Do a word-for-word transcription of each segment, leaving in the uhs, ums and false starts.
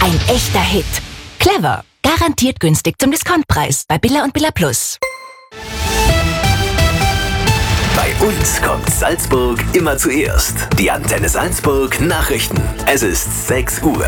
Ein echter Hit. Clever. Garantiert günstig zum Discountpreis bei Billa und Billa Plus. Bei uns kommt Salzburg immer zuerst. Die Antenne Salzburg Nachrichten. Es ist sechs Uhr.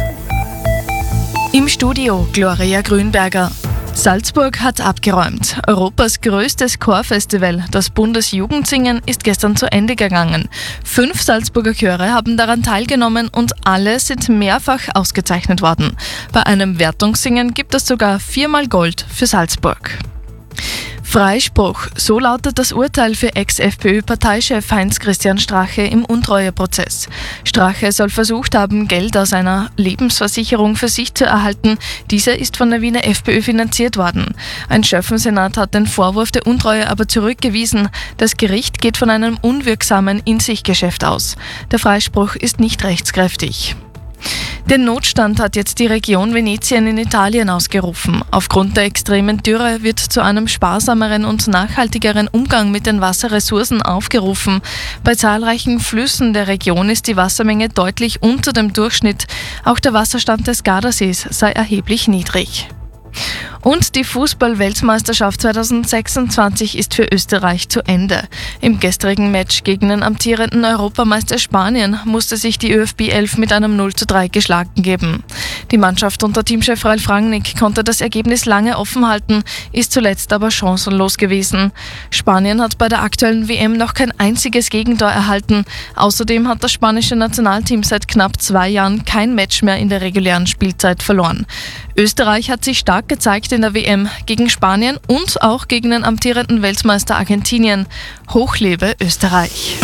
Im Studio Gloria Grünberger. Salzburg hat abgeräumt. Europas größtes Chorfestival, das Bundesjugendsingen, ist gestern zu Ende gegangen. Fünf Salzburger Chöre haben daran teilgenommen und alle sind mehrfach ausgezeichnet worden. Bei einem Wertungssingen gibt es sogar viermal Gold für Salzburg. Freispruch, so lautet das Urteil für Ex-F P Ö-Parteichef Heinz-Christian Strache im Untreueprozess. Strache soll versucht haben, Geld aus einer Lebensversicherung für sich zu erhalten. Diese ist von der Wiener FPÖ finanziert worden. Ein Schöffensenat hat den Vorwurf der Untreue aber zurückgewiesen. Das Gericht geht von einem unwirksamen In-sich-Geschäft aus. Der Freispruch ist nicht rechtskräftig. Den Notstand hat jetzt die Region Venetien in Italien ausgerufen. Aufgrund der extremen Dürre wird zu einem sparsameren und nachhaltigeren Umgang mit den Wasserressourcen aufgerufen. Bei zahlreichen Flüssen der Region ist die Wassermenge deutlich unter dem Durchschnitt. Auch der Wasserstand des Gardasees sei erheblich niedrig. Und die Fußball-Weltmeisterschaft zweitausendsechsundzwanzig ist für Österreich zu Ende. Im gestrigen Match gegen den amtierenden Europameister Spanien musste sich die ÖFB elf mit einem null zu drei geschlagen geben. Die Mannschaft unter Teamchef Ralf Rangnick konnte das Ergebnis lange offen halten, ist zuletzt aber chancenlos gewesen. Spanien hat bei der aktuellen W M noch kein einziges Gegentor erhalten. Außerdem hat das spanische Nationalteam seit knapp zwei Jahren kein Match mehr in der regulären Spielzeit verloren. Österreich hat sich stark gezeigt in der W M gegen Spanien und auch gegen den amtierenden Weltmeister Argentinien. Hoch lebe Österreich!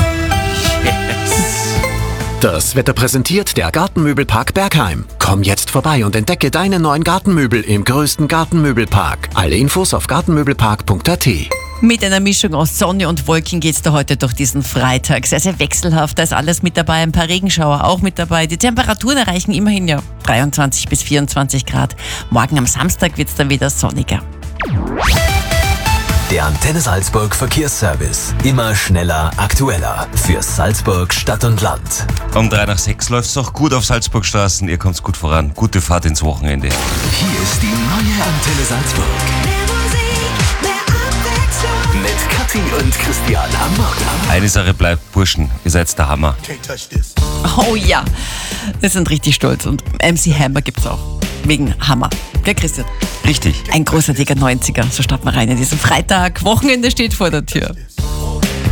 Das Wetter präsentiert der Gartenmöbelpark Bergheim. Komm jetzt vorbei und entdecke deine neuen Gartenmöbel im größten Gartenmöbelpark. Alle Infos auf gartenmöbelpark punkt a t. Mit einer Mischung aus Sonne und Wolken geht's da heute durch diesen Freitag. Sehr, sehr wechselhaft. Da ist alles mit dabei. Ein paar Regenschauer auch mit dabei. Die Temperaturen erreichen immerhin ja dreiundzwanzig bis vierundzwanzig Grad. Morgen am Samstag wird's dann wieder sonniger. Der Antenne Salzburg Verkehrsservice. Immer schneller, aktueller. Für Salzburg Stadt und Land. Um drei nach sechs läuft's auch gut auf Salzburgstraßen. Ihr kommt's gut voran. Gute Fahrt ins Wochenende. Hier ist die neue Antenne Salzburg. Mit Kathi und Christian am Morgen. Eine Sache bleibt, Burschen, ihr seid der Hammer. Oh ja, wir sind richtig stolz. Und M C Hammer gibt's auch. Wegen Hammer. Gell, Christian? Richtig. Ein großartiger neunziger. So starten wir rein in diesen Freitag. Wochenende steht vor der Tür.